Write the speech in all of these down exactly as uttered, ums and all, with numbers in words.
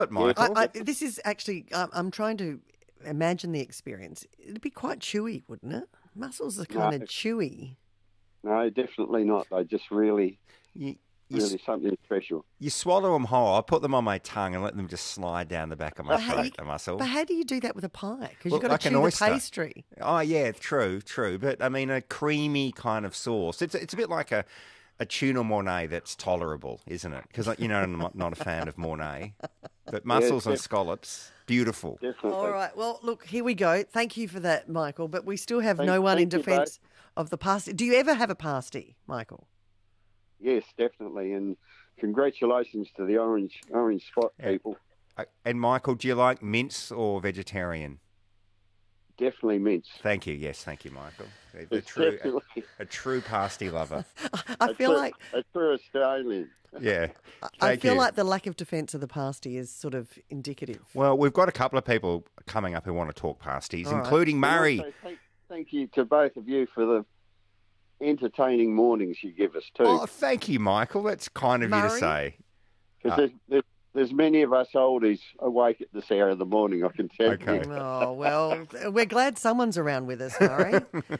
But Yeah. Michael, I, I, this is actually, I'm, I'm trying to imagine the experience. It'd be quite chewy, wouldn't it? Mussels are kind No. of chewy. No, definitely not. They just really, you, you, really something special. you swallow them whole. I put them on my tongue and let them just slide down the back of my But how, throat, you, the mussel. but how do you do that with a pie? Because Well, you've got like to an chew the oyster. pastry. Oh, yeah, true, true. But, I mean, a creamy kind of sauce. It's, it's a bit like a, a tuna Mornay that's tolerable, isn't it? Because, you know, I'm not, not a fan of Mornay. But mussels and def- scallops, beautiful. Definitely. All right. Well, look, here we go. Thank you for that, Michael. But we still have Thank- no one in thank you, defence of the pasty. Do you ever have a pasty, Michael? Yes, definitely. And congratulations to the Orange Orange Spot Yeah. people. Uh, And, Michael, do you like mince or vegetarian? Definitely mince. Thank you. Yes, thank you, Michael. A, a It's true, definitely a, a true pasty lover. I a feel true- like a true Australian. Yeah. I Thank feel you. like the lack of defence of the pasty is sort of indicative. Well, we've got a couple of people coming up who want to talk pasties, All right. including And Murray. also Thank, thank you to both of you for the entertaining mornings you give us too. Oh, thank you, Michael. That's kind of you to Murray? say. Because uh, there's, there's, there's many of us oldies awake at this hour of the morning, I can tell Okay. you. Oh, well, we're glad someone's around with us, Murray.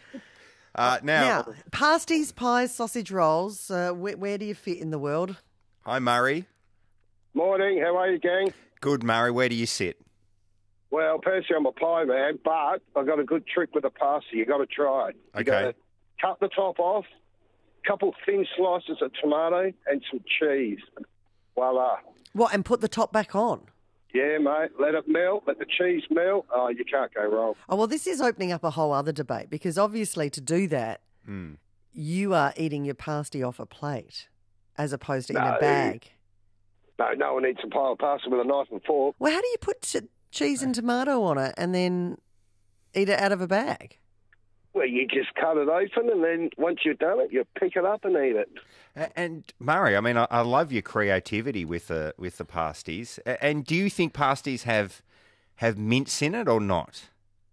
Uh, now, Now, pasties, pies, sausage rolls, uh, where, where do you fit in the world? hi, Murray. Morning, how are you, gang? Good, Murray. Where do you sit? Well, personally, I'm a pie man, but I've got a good trick with a pasty. you got to try it. You Okay. gotta cut the top off, couple thin slices of tomato, and some cheese. Voila. What, and put the top back on? Yeah, mate, let it melt, let the cheese melt. Oh, you can't go wrong. Oh, well, this is opening up a whole other debate because obviously to do that, Hmm. you are eating your pasty off a plate as opposed to in No. a bag. No, no one eats a pile of pasta with a knife and fork. Well, how do you put ch- cheese and tomato on it and then eat it out of a bag? Well, you just cut it open, and then once you've done it, you pick it up and eat it. A- And Murray, I mean, I, I love your creativity with the with the pasties. A- And do you think pasties have have mince in it or not?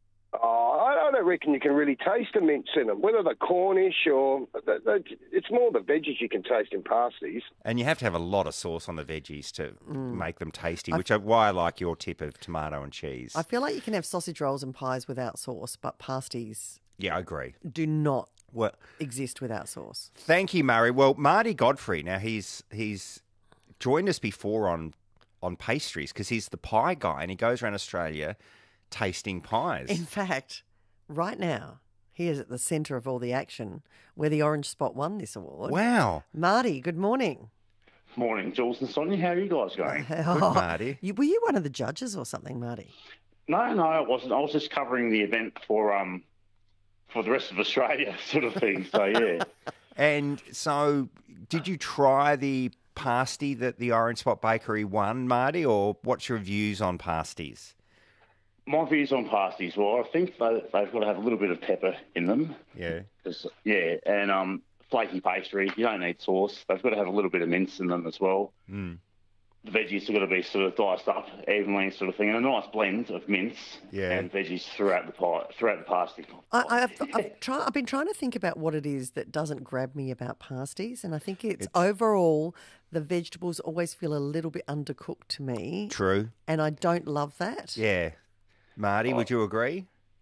Oh, I I don't reckon you can really taste the mince in them. Whether they're Cornish or... they- they- It's more the veggies you can taste in pasties. And you have to have a lot of sauce on the veggies to make them tasty, which is why I like your tip of tomato and cheese. I feel like you can have sausage rolls and pies without sauce, but pasties yeah, I agree. do not Well, exist without sauce. thank you, Murray. Well, Marty Godfrey, now he's he's joined us before on on pastries because he's the pie guy and he goes around Australia tasting pies. In fact, right now, he is at the centre of all the action where the Orange Spot won this award. Wow. Marty, good morning. Morning, Jules and Sonia. How are you guys going? Good, Marty. You, were you one of the judges or something, Marty? No, no, I wasn't. I was just covering the event for um for the rest of Australia, sort of thing. So yeah, And so, did you try the pasty that the Orange Spot Bakery won, Marty, or what's your views on pasties? my views on pasties. Well, I think they, they've got to have a little bit of pepper in them. Yeah. 'Cause- yeah, and um flaky pastry. You don't need sauce. They've got to have a little bit of mince in them as well. Mm. The veggies have got to be sort of diced up evenly, sort of thing, and a nice blend of mince Yeah. and veggies throughout the pie, throughout the pasty. I, I've, I've, try, I've been trying to think about what it is that doesn't grab me about pasties, and I think it's, It's- overall the vegetables always feel a little bit undercooked to me, True. and I don't love that. Yeah. Marty, would you agree?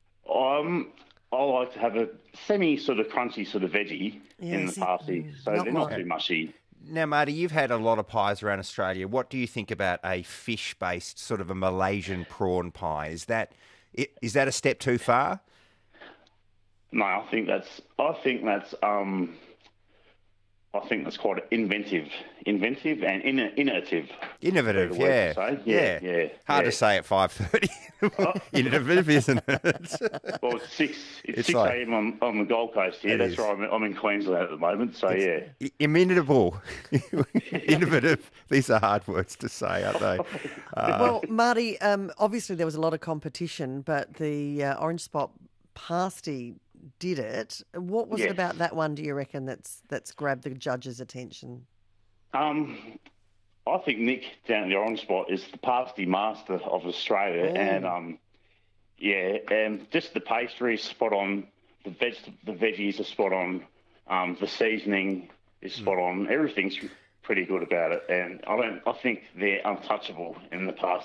Um, I like to have a semi sort of crunchy sort of veggie Yeah, in the see, pasty, mm, so not they're not mine. too mushy. Now, Marty, you've had a lot of pies around Australia. What do you think about a fish-based sort of a Malaysian prawn pie? Is that i- is that a step too far? No, I think that's I think that's um, I think that's quite inventive, inventive and inno- innovative. Innovative, Better word yeah. to say. Yeah, yeah, Hard yeah. to say at five thirty. Innovative, isn't it? Well, it's six it's, It's six like- a.m. on, on the Gold Coast here. It That's is. right. I'm, I'm in Queensland at the moment. So yeah. I- Imitable. Innovative. These are hard words to say, aren't they? Uh, Well, Marty, um, obviously there was a lot of competition, but the uh, Orange Spot pasty did it. What was it Yes. about that one, do you reckon, that's that's grabbed the judge's attention? Um, I think Nick down at the Orange Spot is the pasty master of Australia, and um, yeah, and just the pastry is spot on. The veg, the veggies are spot on. Um, the seasoning is spot on. Everything's pretty good about it, and I don't. I think they're untouchable in the past